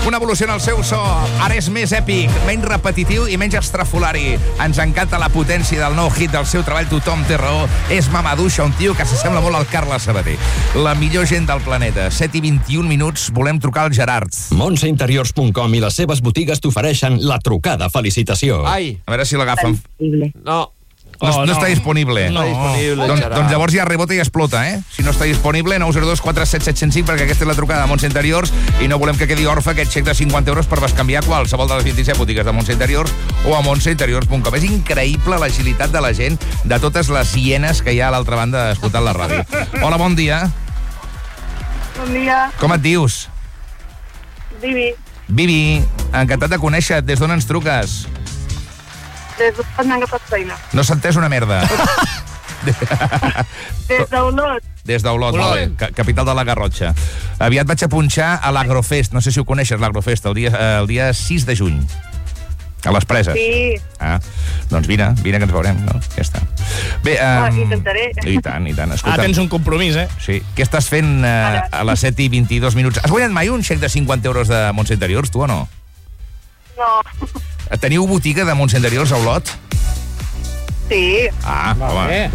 Una evolució en el seu so. Ara és més èpic, menys repetitiu i menys estrafolari. Ens encanta la potència del nou hit del seu treball Tothom té raó. És Mamaduixa, un tio que s'assembla molt al Carles Sabater. La millor gent del planeta. 7:21, volem trucar al Gerard. Montseinteriors.com i les seves botigues t'ofereixen la trucada felicitació. Ai, A veure si l'agafen. no. No està disponible. No està disponible, Doncs Gerard. llavors ja rebota i explota, eh? Si no està disponible, 902 47 705, perquè aquesta és la trucada de Montse Interiors i no volem que quedi orfe aquest xec de 50 euros per bescanviar qualsevol de les 27 botigues de Montse Interiors o a montseinteriors.com. És increïble l'agilitat de la gent, de totes les hienes que hi ha a l'altra banda escoltant la ràdio. Hola, bon dia. Bon dia, Com et dius? Vivi, Vivi, encantat de conèixer-te. Des d'on ens truques? des d'Espanya que fas feina. No s'ha entès una merda. Des d'Olot. Des d'Olot, molt bé, capital de la Garrotxa. Aviat vaig a punxar a l'Agrofest. No sé si ho coneixes, l'Agrofest, el dia 6 de juny. A les Preses. Sí. Ah, doncs vine que ens veurem, no? Ja està. Bé, Intentaré. I tant. Escolta, Tens un compromís, eh? sí. Què estàs fent a les 7:22? Has guanyat mai un xec de 50 euros de Montse Interiors, tu o no? No. Teniu botiga de Montse Interiors a Olot? Sí. Ah, home.